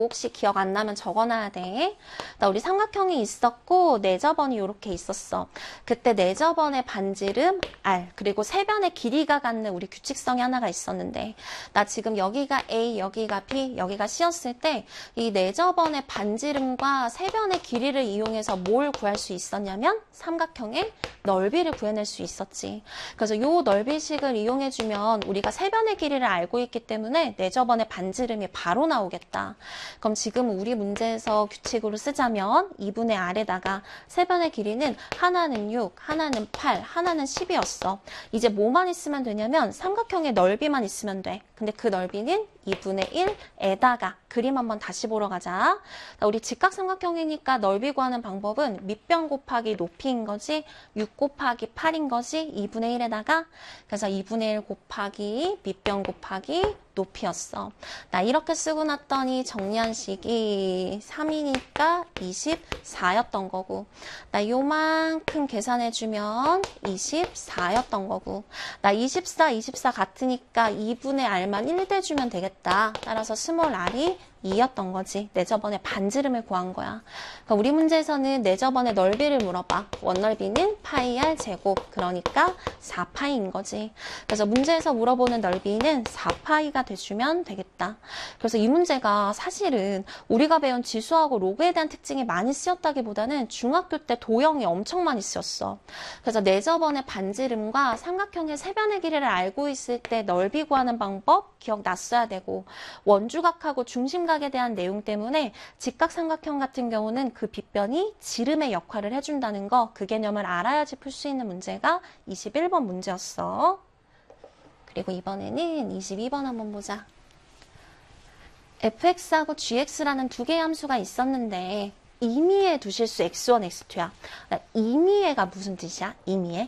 혹시 기억 안 나면 적어놔야 돼. 나 우리 삼각형이 있었고 내저번이 이렇게 있었어. 그때 내저번의 반지름 R 그리고 세 변의 길이가 갖는 우리 규칙성이 하나가 있었는데 나 지금 여기가 A, 여기가 B, 여기가 C였을 때 이 내저번의 반지름과 세 변의 길이를 이용해서 뭘 구할 수 있었냐면 삼각형의 넓이를 구해낼 수 있었지. 그래서 요 넓이식을 이용해주면 우리가 세 변의 길이를 알고 있기 때문에 내저번의 반지름이 바로 나오겠다. 그럼 지금 우리 문제에서 규칙으로 쓰자면 2분의 R에다가 세 변의 길이는 하나는 6, 하나는 8, 하나는 10이었어. 이제 뭐만 있으면 되냐면 삼각형의 넓이만 있으면 돼. 근데 그 넓이는 2분의 1에다가 그림 한번 다시 보러 가자. 우리 직각삼각형이니까 넓이 구하는 방법은 밑변 곱하기 높이인 거지 6 곱하기 8인 거지 2분의 1에다가 그래서 2분의 1 곱하기 밑변 곱하기 높이였어. 나 이렇게 쓰고 났더니 정리한 식이 3이니까 24였던 거고 나 요만큼 계산해주면 24였던 거고 나 24 같으니까 2분의 R만 1 대주면 되겠다. 따라서 스몰 r이 2였던 거지. 내저번의 반지름을 구한 거야. 그러니까 우리 문제에서는 내저번의 넓이를 물어봐. 원넓이는 파이 r 제곱. 그러니까 4파이인 거지. 그래서 문제에서 물어보는 넓이는 4파이가 돼주면 되겠다. 그래서 이 문제가 사실은 우리가 배운 지수하고 로그에 대한 특징이 많이 쓰였다기보다는 중학교 때 도형이 엄청 많이 쓰였어. 그래서 내저번의 반지름과 삼각형의 세 변의 길이를 알고 있을 때 넓이 구하는 방법 기억났어야 되고 원주각하고 중심각에 대한 내용 때문에 직각삼각형 같은 경우는 그 빗변이 지름의 역할을 해준다는 거 그 개념을 알아야지 풀 수 있는 문제가 21번 문제였어. 그리고 이번에는 22번 한번 보자. fx하고 gx라는 두 개의 함수가 있었는데 임의의 두 실수 x1, x2야. 임의의가 무슨 뜻이야? 임의의?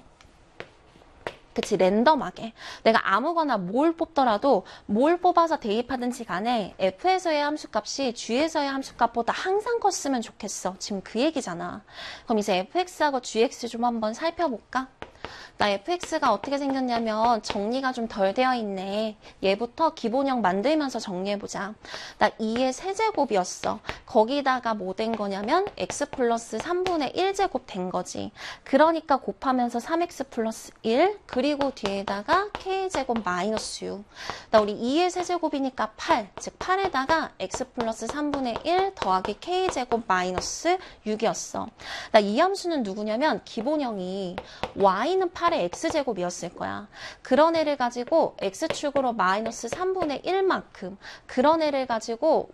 그치, 랜덤하게. 내가 아무거나 뭘 뽑더라도 뭘 뽑아서 대입하든지 간에 f에서의 함수값이 g에서의 함수값보다 항상 컸으면 좋겠어. 지금 그 얘기잖아. 그럼 이제 fx하고 gx 좀 한번 살펴볼까? 나 fx가 어떻게 생겼냐면 정리가 좀 덜 되어 있네. 얘부터 기본형 만들면서 정리해보자. 나 2의 세제곱이었어. 거기다가 뭐 된 거냐면 x 플러스 3분의 1제곱 된 거지. 그러니까 곱하면서 3x 플러스 1 그리고 뒤에다가 k제곱 마이너스 6. 나 우리 2의 세제곱이니까 8. 즉 8에다가 x 플러스 3분의 1 더하기 k제곱 마이너스 6이었어. 나 이 함수는 누구냐면 기본형이 y는 8의 x제곱이었을 거야. 그런 애를 가지고 x축으로 마이너스 3분의 1만큼 그런 애를 가지고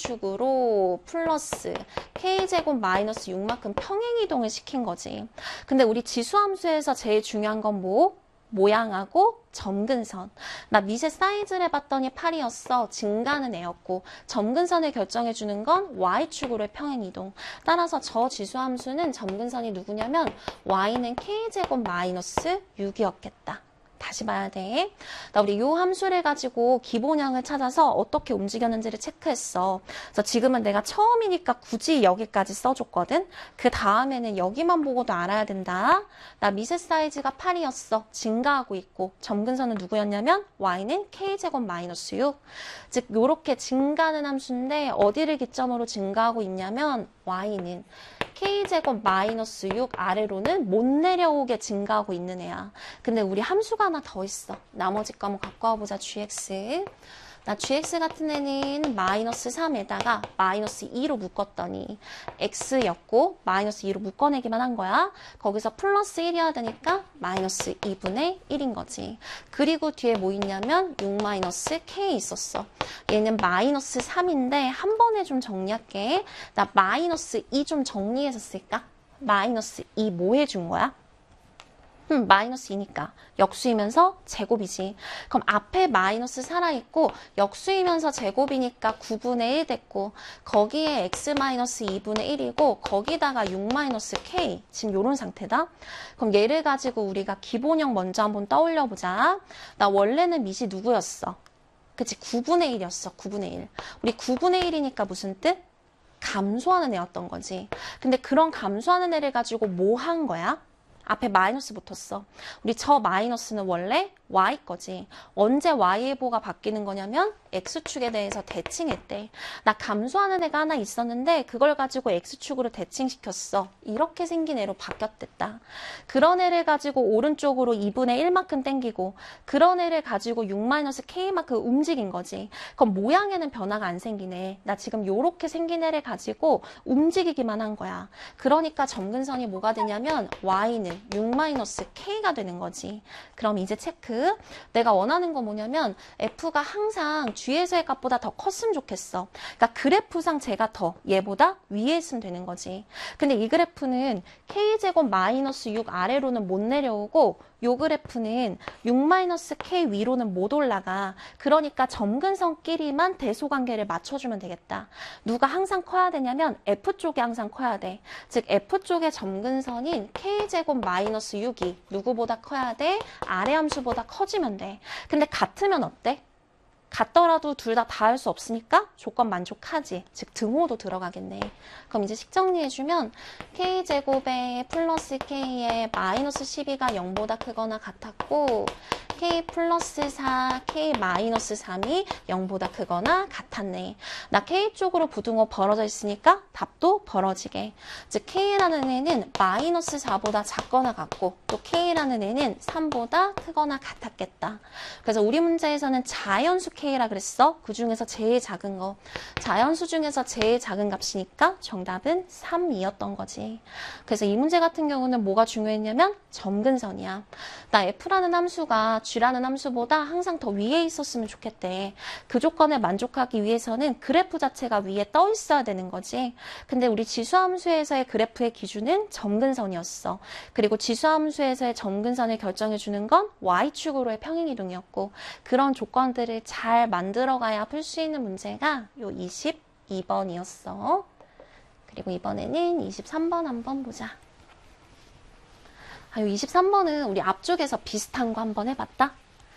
y축으로 플러스 k제곱 마이너스 6만큼 평행이동을 시킨 거지. 근데 우리 지수함수에서 제일 중요한 건 뭐? 모양하고 점근선. 나 밑에 사이즈를 해봤더니 8이었어. 증가는 애였고 점근선을 결정해주는 건 y축으로의 평행이동. 따라서 저 지수함수는 점근선이 누구냐면 y는 k제곱 마이너스 6이었겠다. 다시 봐야 돼. 나 우리 요 함수를 가지고 기본형을 찾아서 어떻게 움직였는지를 체크했어. 그래서 지금은 내가 처음이니까 굳이 여기까지 써줬거든. 그 다음에는 여기만 보고도 알아야 된다. 나 미세 사이즈가 8이었어. 증가하고 있고 점근선은 누구였냐면 y는 k제곱 마이너스 6. 즉 요렇게 증가하는 함수인데 어디를 기점으로 증가하고 있냐면 y는 k제곱 마이너스 6 아래로는 못 내려오게 증가하고 있는 애야. 근데 우리 함수가 하나 더 있어. 나머지 거 한번 갖고 와보자. gx. 나 gx 같은 애는 마이너스 3에다가 마이너스 2로 묶었더니 x였고 마이너스 2로 묶어내기만 한 거야. 거기서 플러스 1이어야 되니까 마이너스 2분의 1인 거지. 그리고 뒤에 뭐 있냐면 6 마이너스 k 있었어. 얘는 마이너스 3인데 한 번에 좀 정리할게. 나 마이너스 2 좀 정리해서 쓸까? 마이너스 2 뭐 해준 거야? 마이너스 2니까 역수이면서 제곱이지. 그럼 앞에 마이너스 살아있고 역수이면서 제곱이니까 9분의 1 됐고 거기에 x 마이너스 2분의 1이고 거기다가 6 마이너스 k 지금 요런 상태다. 그럼 얘를 가지고 우리가 기본형 먼저 한번 떠올려보자. 나 원래는 밑이 누구였어? 그치 9분의 1이었어. 9분의 1. 우리 9분의 1이니까 무슨 뜻? 감소하는 애였던 거지. 근데 그런 감소하는 애를 가지고 뭐 한 거야? 앞에 마이너스 붙었어. 우리 저 마이너스는 원래 y 거지. 언제 y의보가 바뀌는 거냐면 x축에 대해서 대칭했대. 나 감소하는 애가 하나 있었는데 그걸 가지고 x축으로 대칭시켰어. 이렇게 생긴 애로 바뀌었댔다. 그런 애를 가지고 오른쪽으로 2분의 1만큼 땡기고 그런 애를 가지고 6-k만큼 움직인 거지. 그럼 모양에는 변화가 안 생기네. 나 지금 요렇게 생긴 애를 가지고 움직이기만 한 거야. 그러니까 점근선이 뭐가 되냐면 y는 6-k가 되는 거지. 그럼 이제 체크. 내가 원하는 거 뭐냐면 f가 항상 뒤에서의 값보다 더 컸으면 좋겠어. 그러니까 그래프상 제가 더 얘보다 위에 있으면 되는 거지. 근데 이 그래프는 k제곱 마이너스 6 아래로는 못 내려오고 요 그래프는 6-k 위로는 못 올라가. 그러니까 점근선끼리만 대소관계를 맞춰주면 되겠다. 누가 항상 커야 되냐면 F쪽이 항상 커야 돼. 즉 F쪽의 점근선인 k제곱 마이너스 6이 누구보다 커야 돼? 아래 함수보다 커지면 돼. 근데 같으면 어때? 같더라도 둘 다 할 수 없으니까 조건 만족하지. 즉 등호도 들어가겠네. 그럼 이제 식 정리해주면 k제곱에 플러스 k에 마이너스 12가 0보다 크거나 같았고 k 플러스 4, k 마이너스 3이 0보다 크거나 같았네. 나 k 쪽으로 부등호 벌어져 있으니까 답도 벌어지게. 즉 k라는 애는 마이너스 4보다 작거나 같고 또 k라는 애는 3보다 크거나 같았겠다. 그래서 우리 문제에서는 자연수 k라 그랬어. 그 중에서 제일 작은 거. 자연수 중에서 제일 작은 값이니까 정답은 3이었던 거지. 그래서 이 문제 같은 경우는 뭐가 중요했냐면 점근선이야. 나 f라는 함수가 g라는 함수보다 항상 더 위에 있었으면 좋겠대. 그 조건에 만족하기 위해서는 그래프 자체가 위에 떠 있어야 되는 거지. 근데 우리 지수함수에서의 그래프의 기준은 점근선이었어. 그리고 지수함수에서의 점근선을 결정해주는 건 y축으로의 평행이동이었고 그런 조건들을 잘 만들어가야 풀 수 있는 문제가 요 22번이었어. 그리고 이번에는 23번 한번 보자. 요 23번은 우리 앞쪽에서 비슷한 거 한번 해봤다.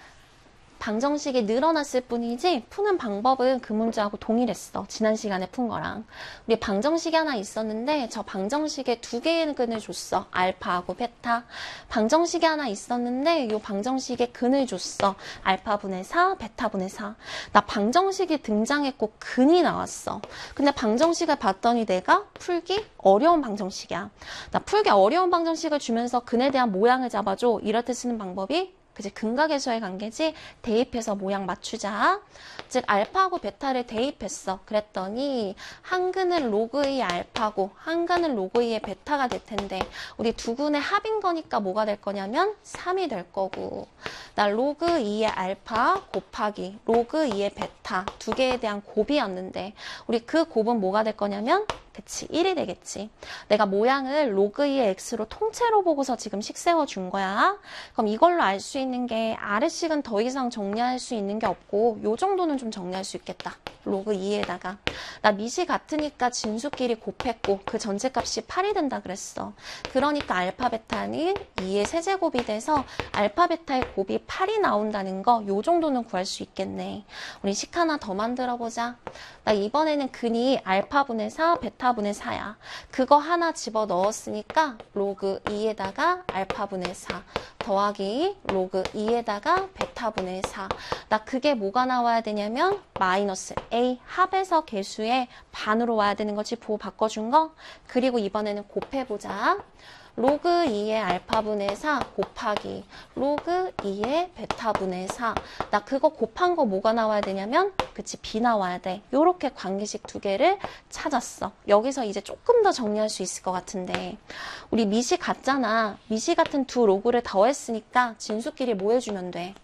방정식이 늘어났을 뿐이지 푸는 방법은 그 문제하고 동일했어. 지난 시간에 푼 거랑. 우리 방정식이 하나 있었는데 저 방정식에 두 개의 근을 줬어. 알파하고 베타. 방정식이 하나 있었는데 이 방정식에 근을 줬어. 알파분의 4, 베타분의 4. 나 방정식이 등장했고 근이 나왔어. 근데 방정식을 봤더니 내가 풀기 어려운 방정식이야. 나 풀기 어려운 방정식을 주면서 근에 대한 모양을 잡아줘. 이럴 때 쓰는 방법이 그치, 근각에서의 관계지. 대입해서 모양 맞추자. 즉 알파하고 베타를 대입했어. 그랬더니 한 근은 로그 2의 알파고 한 근은 로그 2의 베타가 될 텐데 우리 두 근의 합인 거니까 뭐가 될 거냐면 3이 될 거고 나 로그 2의 알파 곱하기 로그 2의 베타 두 개에 대한 곱이었는데 우리 그 곱은 뭐가 될 거냐면 그치 1이 되겠지. 내가 모양을 로그 2의 x로 통째로 보고서 지금 식 세워준 거야. 그럼 이걸로 알 수 있는 게 아래식은 더 이상 정리할 수 있는 게 없고 요 정도는 좀 정리할 수 있겠다. 로그 2에다가 나 미시 같으니까 진수끼리 곱했고 그 전체값이 8이 된다 그랬어. 그러니까 알파 베타는 2의 세제곱이 돼서 알파 베타의 곱이 8이 나온다는 거 요 정도는 구할 수 있겠네. 우리 식 하나 더 만들어 보자. 나 이번에는 근이 알파분의 4, 베타분의 4야. 그거 하나 집어 넣었으니까 로그 2에다가 알파분의 4 더하기 로그 2에다가 베타분의 4. 나 그게 뭐가 나와야 되냐면 마이너스 a 합에서 개수의 반으로 와야 되는 거지. 보호 바꿔준 거. 그리고 이번에는 곱해보자. 로그 2의 알파분의 4 곱하기 로그 2의 베타분의 4. 나 그거 곱한 거 뭐가 나와야 되냐면 그치 b 나와야 돼. 요렇게 관계식 두 개를 찾았어. 여기서 이제 조금 더 정리할 수 있을 것 같은데 우리 미시 같잖아. 미시 같은 두 로그를 더했으니까 진수끼리 뭐 해주면 돼?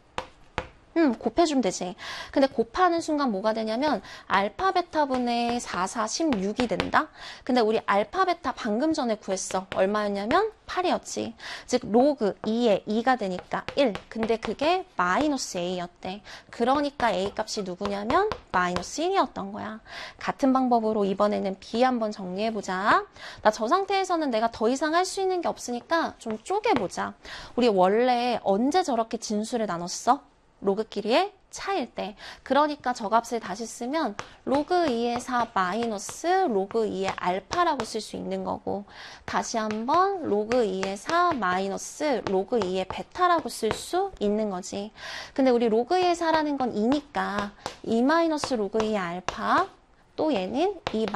곱해주면 되지. 근데 곱하는 순간 뭐가 되냐면 알파 베타분의 4, 4, 16이 된다? 근데 우리 알파 베타 방금 전에 구했어. 얼마였냐면 8이었지. 즉 로그 2에 2가 되니까 1. 근데 그게 마이너스 a였대. 그러니까 a 값이 누구냐면 마이너스 1이었던 거야. 같은 방법으로 이번에는 b 한번 정리해보자. 나 저 상태에서는 내가 더 이상 할 수 있는 게 없으니까 좀 쪼개보자. 우리 원래 언제 저렇게 진수를 나눴어? 로그끼리의 차일 때. 그러니까 저 값을 다시 쓰면 로그 2의 4 마이너스 로그 2의 알파라고 쓸 수 있는 거고, 다시 한번 로그 2의 4 마이너스 로그 2의 베타라고 쓸 수 있는 거지. 근데 우리 로그 2의 4라는 건 2니까 2 마이너스 로그 2의 알파, 또 얘는 2